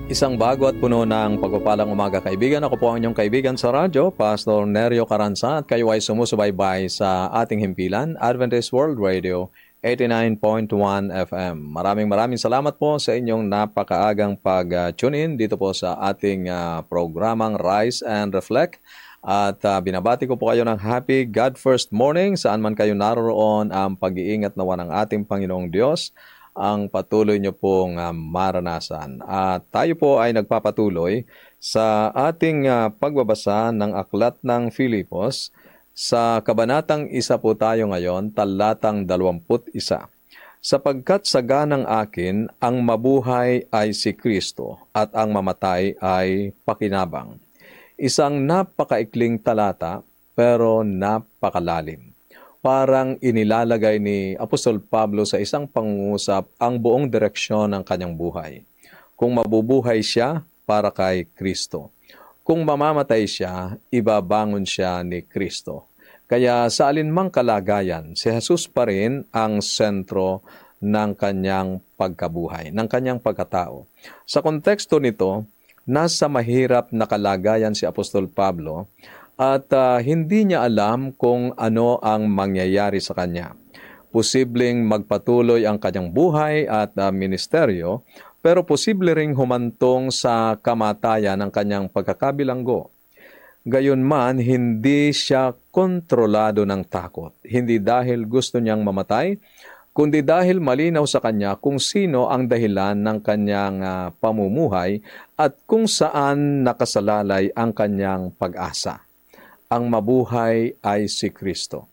Isang bago at puno ng pagpapalang umaga kaibigan. Ako po ang inyong kaibigan sa radyo, Pastor Nerio Caranza, at kayo ay sumusubaybay sa ating himpilan, Adventist World Radio 89.1 FM. Maraming salamat po sa inyong napakaagang pag-tune in dito po sa ating programang Rise and Reflect. At binabati ko po kayo ng happy God First Morning saan man kayo naroon. Ang pag-iingat nawa ng ating Panginoong Diyos ang patuloy nyo pong maranasan. At tayo po ay nagpapatuloy sa ating pagbabasa ng Aklat ng Filipos. Sa kabanatang 1 po tayo ngayon, talatang 21. Sapagkat sa ganang akin, ang mabuhay ay si Kristo at ang mamatay ay pakinabang. Isang napakaikling talata pero napakalalim. Parang inilalagay ni Apostol Pablo sa isang pangungusap ang buong direksyon ng kanyang buhay. Kung mabubuhay siya, para kay Kristo. Kung mamamatay siya, ibabangon siya ni Kristo. Kaya sa alinmang kalagayan, si Jesus pa rin ang sentro ng kanyang pagkabuhay, ng kanyang pagkatao. Sa konteksto nito, nasa mahirap na kalagayan si Apostol Pablo, at hindi niya alam kung ano ang mangyayari sa kanya. Posibleng magpatuloy ang kanyang buhay at ministeryo, pero posible ring humantong sa kamatayan ng kanyang pagkakabilanggo. Gayunman, hindi siya kontrolado ng takot. Hindi dahil gusto niyang mamatay, kundi dahil malinaw sa kanya kung sino ang dahilan ng kanyang pamumuhay at kung saan nakasalalay ang kanyang pag-asa. Ang mabuhay ay si Kristo.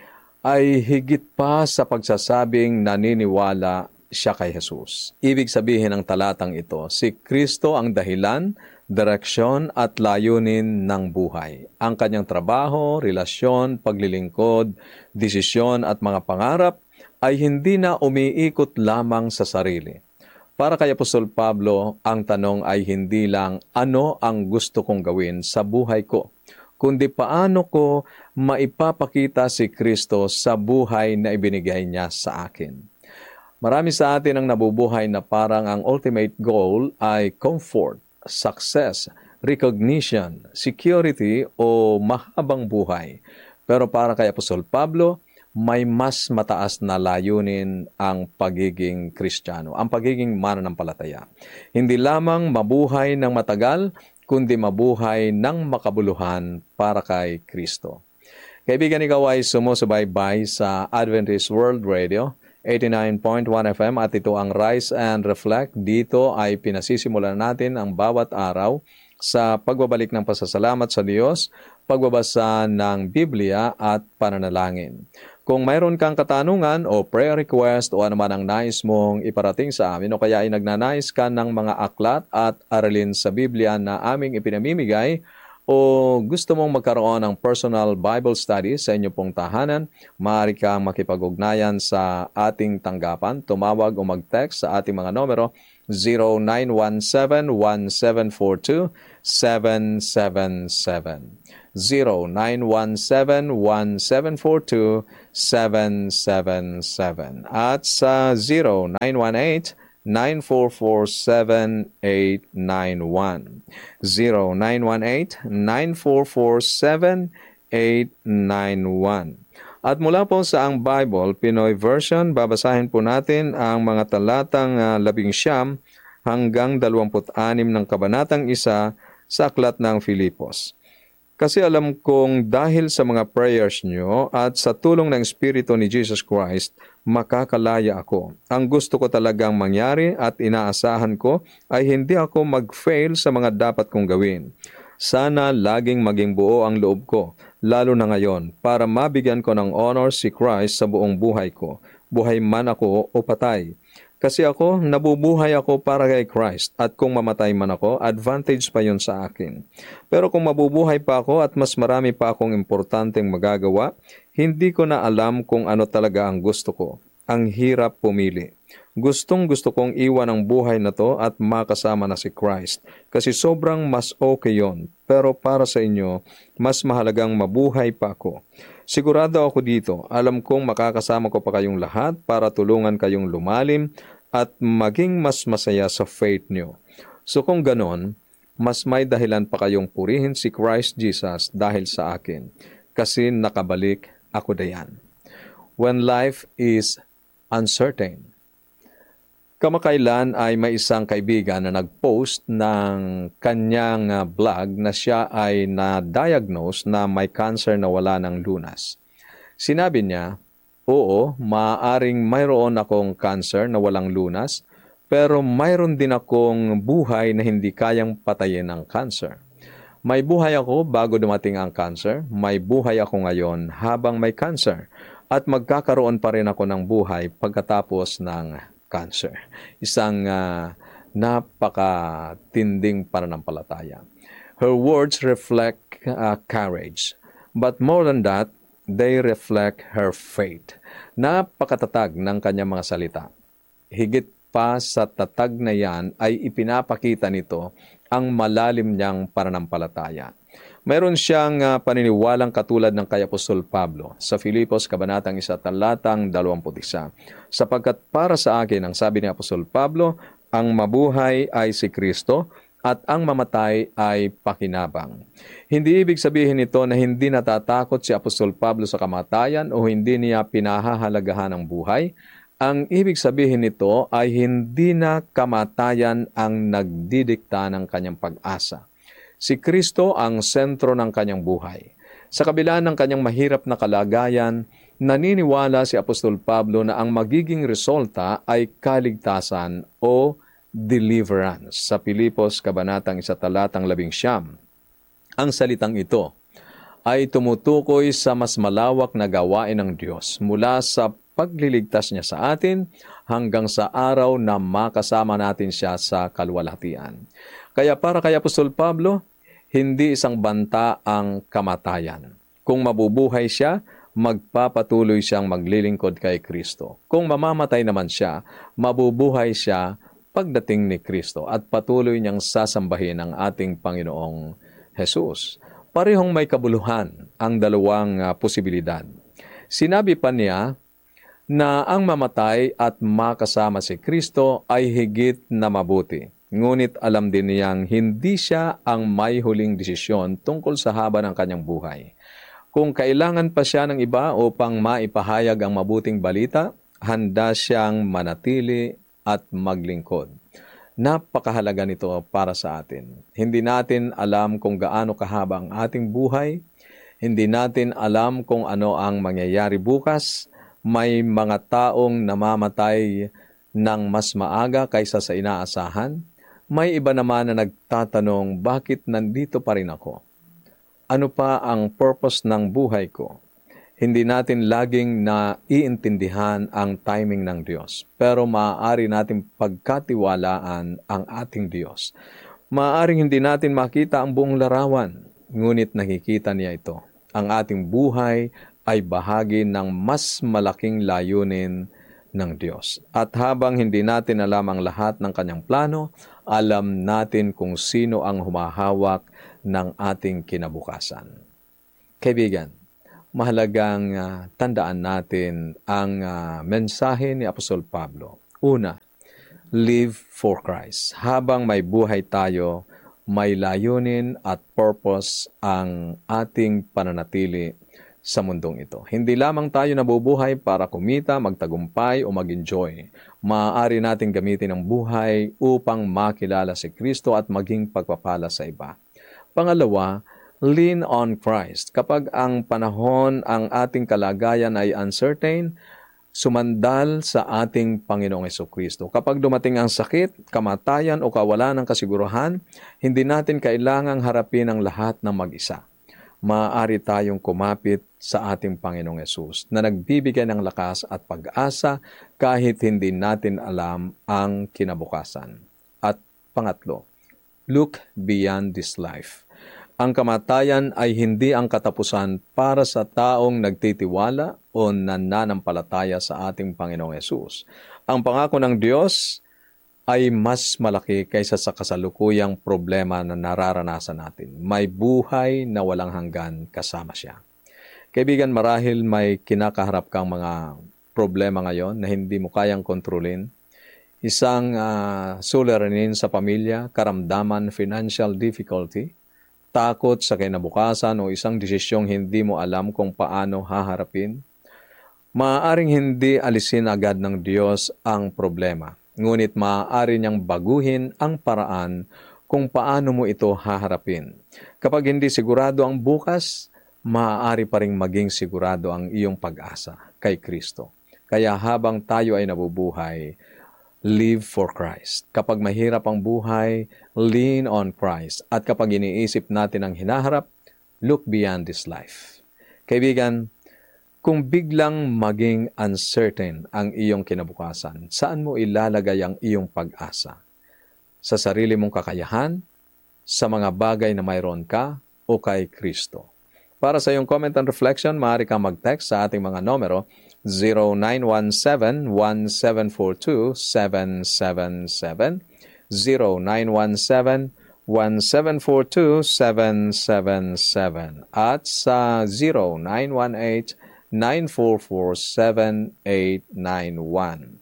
Ay higit pa sa pagsasabing naniniwala siya kay Jesus. Ibig sabihin ng talatang ito, si Kristo ang dahilan, direksyon at layunin ng buhay. Ang kanyang trabaho, relasyon, paglilingkod, desisyon at mga pangarap ay hindi na umiikot lamang sa sarili. Para kay Apostol Pablo, ang tanong ay hindi lang ano ang gusto kong gawin sa buhay ko, kundi paano ko maipapakita si Kristo sa buhay na ibinigay niya sa akin. Marami sa atin ang nabubuhay na parang ang ultimate goal ay comfort, success, recognition, security o mahabang buhay. Pero para kay Apostol Pablo, may mas mataas na layunin ang pagiging Kristiyano, ang pagiging mananampalataya. Hindi lamang mabuhay ng matagal, kundi mabuhay ng makabuluhan para kay Kristo. Kaibigan, ikaw ay sumusubaybay sa Adventist World Radio 89.1 FM at ito ang Rise and Reflect. Dito ay pinasisimulan natin ang bawat araw sa pagbabalik ng pasasalamat sa Diyos, pagbabasa ng Biblia at pananalangin. Kung mayroon kang katanungan o prayer request o anuman ang nais mong iparating sa amin o kaya ay nagnanais ka ng mga aklat at aralin sa Biblia na aming ipinamimigay o gusto mong magkaroon ng personal Bible study sa inyong pong tahanan, maaari kang makipag-ugnayan sa ating tanggapan, tumawag o mag-text sa ating mga numero 0917-1742-777. 0917-1742-777 at sa 0918-944-7891. 0918-944-7891. At mula po sa ang Bible, Pinoy Version, babasahin po natin ang mga talatang 11 hanggang 26 ng kabanatang 1 sa Aklat ng Filipos. Kasi alam kong dahil sa mga prayers nyo at sa tulong ng Espiritu ni Jesus Christ, makakalaya ako. Ang gusto ko talagang mangyari at inaasahan ko ay hindi ako mag-fail sa mga dapat kong gawin. Sana laging maging buo ang loob ko, lalo na ngayon, para mabigyan ko ng honor si Christ sa buong buhay ko, buhay man ako o patay. Kasi ako, nabubuhay ako para kay Christ at kung mamatay man ako, advantage pa yun sa akin. Pero kung mabubuhay pa ako at mas marami pa akong importanteng magagawa, hindi ko na alam kung ano talaga ang gusto ko. Ang hirap pumili. Gustong-gusto kong iwan ang buhay na to at makasama na si Christ. Kasi sobrang mas okay yon. Pero para sa inyo, mas mahalagang mabuhay pa ako. Sigurado ako dito, alam kong makakasama ko pa kayong lahat para tulungan kayong lumalim at maging mas masaya sa faith nyo. So kung ganon, mas may dahilan pa kayong purihin si Christ Jesus dahil sa akin, kasi nakabalik ako dayan. When life is uncertain. Kamakailan ay may isang kaibigan na nag-post ng kanyang blog na siya ay na-diagnose na may cancer na wala ng lunas. Sinabi niya, oo, maaaring mayroon akong cancer na walang lunas, pero mayroon din akong buhay na hindi kayang patayin ng cancer. May buhay ako bago dumating ang cancer, may buhay ako ngayon habang may cancer, at magkakaroon pa rin ako ng buhay pagkatapos ng cancer. Isang napakatinding pananampalataya. Her words reflect courage, but more than that, they reflect her faith. Napakatatag ng kanyang mga salita. Higit pa sa tatag na yan ay ipinapakita nito ang malalim niyang pananampalataya. Mayroon siyang paniniwalang katulad ng kay Apostol Pablo sa Filipos Kabanatang 1 talatang 21. Sapagkat para sa akin, ang sabi ni Apostol Pablo, ang mabuhay ay si Kristo at ang mamatay ay pakinabang. Hindi ibig sabihin nito na hindi natatakot si Apostol Pablo sa kamatayan o hindi niya pinahahalagahan ang buhay. Ang ibig sabihin nito ay hindi na kamatayan ang nagdidikta ng kanyang pag-asa. Si Kristo ang sentro ng kanyang buhay. Sa kabila ng kanyang mahirap na kalagayan, naniniwala si Apostol Pablo na ang magiging resulta ay kaligtasan o deliverance. Sa Filipos Kabanatang 1 talatang 11. Ang salitang ito ay tumutukoy sa mas malawak na gawain ng Diyos mula sa pagliligtas niya sa atin hanggang sa araw na makasama natin siya sa kalwalhatian. Kaya para kay Apostol Pablo, hindi isang banta ang kamatayan. Kung mabubuhay siya, magpapatuloy siyang maglilingkod kay Kristo. Kung mamamatay naman siya, mabubuhay siya pagdating ni Kristo at patuloy niyang sasambahin ang ating Panginoong Jesus. Parehong may kabuluhan ang dalawang posibilidad. Sinabi pa niya na ang mamatay at makasama si Kristo ay higit na mabuti. Ngunit alam din niyang hindi siya ang may huling desisyon tungkol sa haba ng kanyang buhay. Kung kailangan pa siya ng iba upang maipahayag ang mabuting balita, handa siyang manatili at maglingkod. Napakahalaga nito para sa atin. Hindi natin alam kung gaano kahaba ang ating buhay. Hindi natin alam kung ano ang mangyayari bukas. May mga taong namamatay ng mas maaga kaysa sa inaasahan. May iba naman na nagtatanong, bakit nandito pa rin ako? Ano pa ang purpose ng buhay ko? Hindi natin laging naiintindihan ang timing ng Diyos, pero maaari natin pagkatiwalaan ang ating Diyos. Maaaring hindi natin makita ang buong larawan, ngunit nakikita niya ito. Ang ating buhay ay bahagi ng mas malaking layunin ng Diyos. At habang hindi natin alam ang lahat ng kanyang plano, alam natin kung sino ang humahawak ng ating kinabukasan. Kaibigan, mahalagang tandaan natin ang mensahe ni Apostol Pablo. Una, live for Christ. Habang may buhay tayo, may layunin at purpose ang ating pananatili sa mundong ito. Hindi lamang tayo nabubuhay para kumita, magtagumpay o mag-enjoy. Maaari nating gamitin ang buhay upang makilala si Kristo at maging pagpapala sa iba. Pangalawa, lean on Christ. Kapag ang panahon, ang ating kalagayan ay uncertain, sumandal sa ating Panginoong Jesucristo. Kapag dumating ang sakit, kamatayan o kawalan ng kasiguruhan, hindi natin kailangang harapin ang lahat ng mag-isa. Maaari tayong kumapit sa ating Panginoong Yesus na nagbibigay ng lakas at pag-asa kahit hindi natin alam ang kinabukasan. At pangatlo, look beyond this life. Ang kamatayan ay hindi ang katapusan para sa taong nagtitiwala o nananampalataya sa ating Panginoong Yesus. Ang pangako ng Diyos ay mas malaki kaysa sa kasalukuyang problema na nararanasan natin. May buhay na walang hanggan kasama siya. Kaibigan, marahil may kinakaharap kang mga problema ngayon na hindi mo kayang kontrolin. isang suliranin sa pamilya, karamdaman, financial difficulty, takot sa kinabukasan o isang desisyong hindi mo alam kung paano haharapin, maaaring hindi alisin agad ng Diyos ang problema. Ngunit maaari niyang baguhin ang paraan kung paano mo ito haharapin. Kapag hindi sigurado ang bukas, maaari pa ring maging sigurado ang iyong pag-asa kay Kristo. Kaya habang tayo ay nabubuhay, live for Christ. Kapag mahirap ang buhay, lean on Christ. At kapag iniisip natin ang hinaharap, look beyond this life. Kaibigan, kung biglang maging uncertain ang iyong kinabukasan, saan mo ilalagay ang iyong pag-asa? Sa sarili mong kakayahan, sa mga bagay na mayroon ka, o kay Kristo? Para sa iyong comment and reflection, maaari kang mag-text sa ating mga numero 0917-1742-777, 0917-1742-777, at sa 0918-944-7891.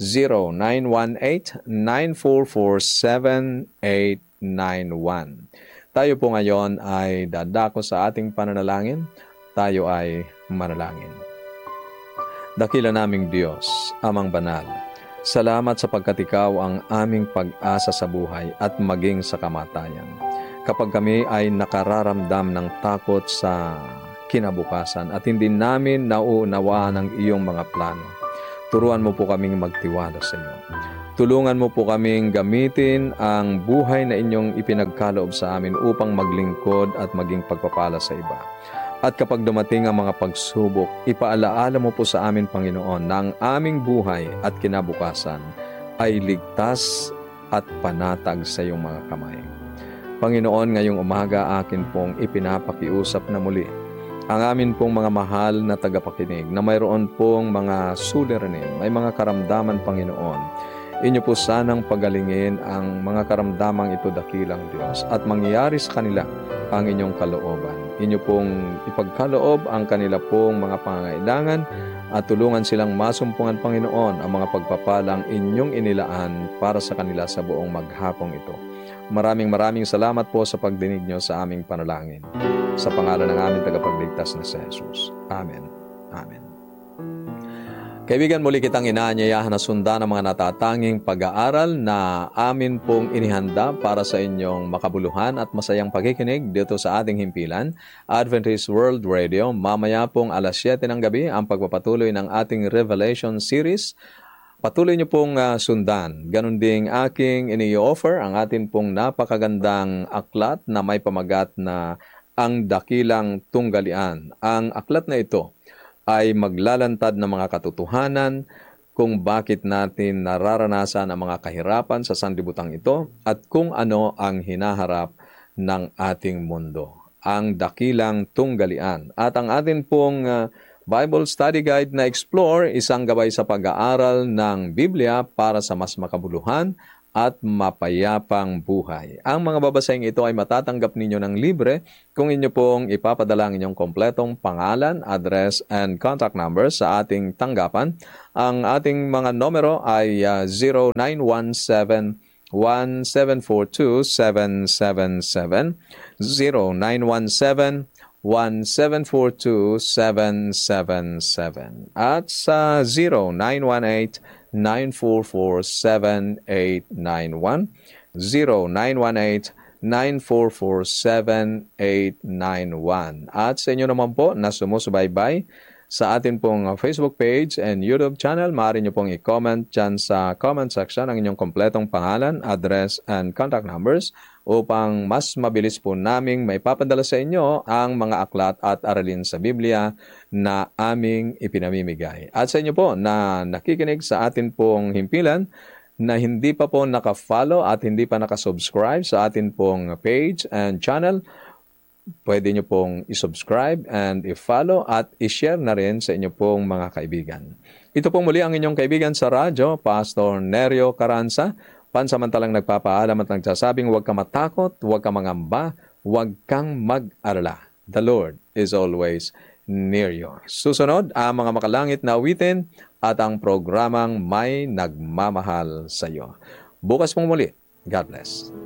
0918-944-7891. Tayo po ngayon ay dadako sa ating pananalangin. Tayo ay manalangin. Dakila naming Diyos, Amang Banal, salamat sapagkat Ikaw ang aming pag-asa sa buhay at maging sa kamatayan. Kapag kami ay nakararamdam ng takot sa kinabukasan at hindi namin nauunawaan ang iyong mga plano, turuan mo po kaming magtiwala sa iyo. Tulungan mo po kaming gamitin ang buhay na inyong ipinagkaloob sa amin upang maglingkod at maging pagpapala sa iba. At kapag dumating ang mga pagsubok, ipaalaala mo po sa amin, Panginoon, na ang aming buhay at kinabukasan ay ligtas at panatag sa iyong mga kamay. Panginoon, ngayong umaga akin pong ipinapakiusap na muli ang amin pong mga mahal na tagapakinig na mayroon pong mga suliranin, may mga karamdaman, Panginoon. Inyo po sanang pagalingin ang mga karamdamang ito, dakilang Diyos, at mangyari sa kanila ang inyong kalooban. Inyo pong ipagkaloob ang kanila pong mga pangangailangan at tulungan silang masumpungan, Panginoon, ang mga pagpapalang inyong inilaan para sa kanila sa buong maghapong ito. Maraming salamat po sa pagdinig nyo sa aming panalangin. Sa pangalan ng aming tagapagligtas na si Jesus. Amen. Amen. Kaibigan, muli kitang inaanyayahan na sundan ang mga natatanging pag-aaral na amin pong inihanda para sa inyong makabuluhan at masayang pakikinig dito sa ating himpilan, Adventist World Radio. Mamaya pong alas 7 ng gabi ang pagpapatuloy ng ating Revelation series. Patuloy niyo pong sundan. Ganon ding aking ini-offer ang atin pong napakagandang aklat na may pamagat na Ang Dakilang Tunggalian. Ang aklat na ito ay maglalantad ng mga katotohanan kung bakit natin nararanasan ang mga kahirapan sa sanlibutan ito at kung ano ang hinaharap ng ating mundo. Ang Dakilang Tunggalian. At ang atin pong Bible Study Guide na Explore, isang gabay sa pag-aaral ng Biblia para sa mas makabuluhan at mapayapang buhay. Ang mga babasahin ito ay matatanggap ninyo ng libre kung inyo pong ipapadala ang inyong kompletong pangalan, address, and contact number sa ating tanggapan. Ang ating mga numero ay 0917-1742-777, 0917-1742-777, at sa 0918-944-7891, 0918-944-7891. At sa inyo naman po na sumusubaybay sa atin pong Facebook page and YouTube channel, maaari nyo pong i-comment dyan sa comment section ang inyong kompletong pangalan, address, and contact numbers upang mas mabilis po naming may papadala sa inyo ang mga aklat at aralin sa Biblia na aming ipinamimigay. At sa inyo po na nakikinig sa atin pong himpilan na hindi pa po naka-follow at hindi pa naka-subscribe sa atin pong page and channel, pwede nyo pong i-subscribe and i-follow at i-share na rin sa inyo pong mga kaibigan. Ito pong muli ang inyong kaibigan sa radyo, Pastor Nerio Caranza, pansamantalang nagpapaalam at nagsasabing huwag kang matakot, huwag kang mangamba, huwag kang mag-alala. The Lord is always near you. Susunod, ang mga makalangit na awitin at ang programang May Nagmamahal sa iyo. Bukas pong muli. God bless.